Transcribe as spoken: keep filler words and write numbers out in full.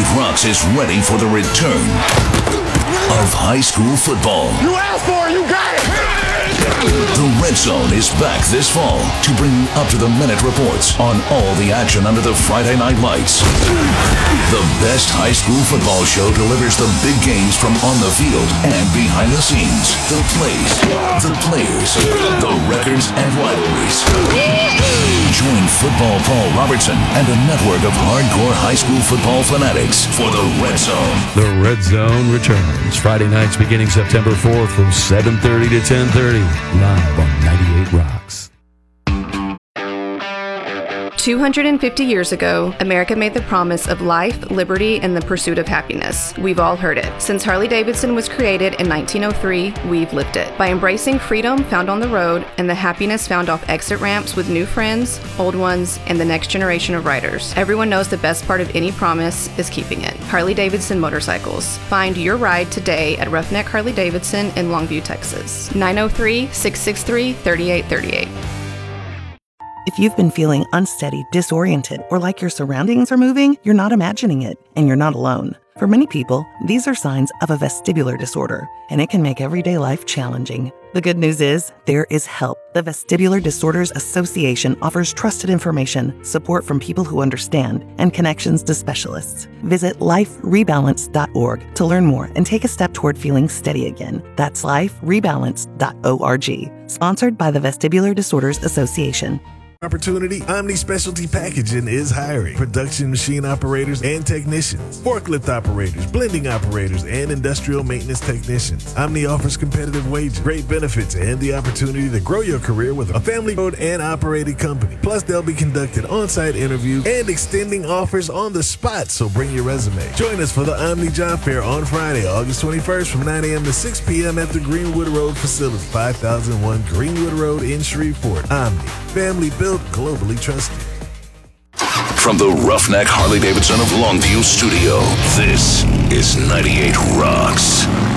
Rocks is ready for the return of high school football. You asked for it, you got it! The Red Zone is back this fall to bring up-to-the-minute reports on all the action under the Friday night lights. The best high school football show delivers the big games from on the field and behind the scenes. The plays, the players, the records and rivalries. Join Football Paul Robertson and a network of hardcore high school football fanatics for the Red Zone. The Red Zone returns Friday nights beginning September fourth from seven thirty to ten thirty, live on ninety-eight Rocks. two hundred fifty years ago, America made the promise of life, liberty, and the pursuit of happiness. We've all heard it. Since Harley-Davidson was created in nineteen oh three, we've lived it. By embracing freedom found on the road and the happiness found off exit ramps with new friends, old ones, and the next generation of riders, everyone knows the best part of any promise is keeping it. Harley-Davidson Motorcycles. Find your ride today at Roughneck Harley-Davidson in Longview, Texas. nine oh three, six six three, three eight three eight. If you've been feeling unsteady, disoriented, or like your surroundings are moving, you're not imagining it, and you're not alone. For many people, these are signs of a vestibular disorder, and it can make everyday life challenging. The good news is, there is help. The Vestibular Disorders Association offers trusted information, support from people who understand, and connections to specialists. Visit life rebalance dot org to learn more and take a step toward feeling steady again. That's life rebalance dot org. Sponsored by the Vestibular Disorders Association. Opportunity, Omni Specialty Packaging is hiring production machine operators and technicians, forklift operators, blending operators, and industrial maintenance technicians. Omni offers competitive wages, great benefits, and the opportunity to grow your career with a family-owned and operated company. Plus, they'll be conducting on-site interviews and extending offers on the spot, so bring your resume. Join us for the Omni Job Fair on Friday, August twenty-first from nine a.m. to six p.m. at the Greenwood Road facility, five thousand one Greenwood Road in Shreveport. Omni, family built, globally trusted. From the Roughneck Harley-Davidson of Longview studio, this is ninety-eight Rocks.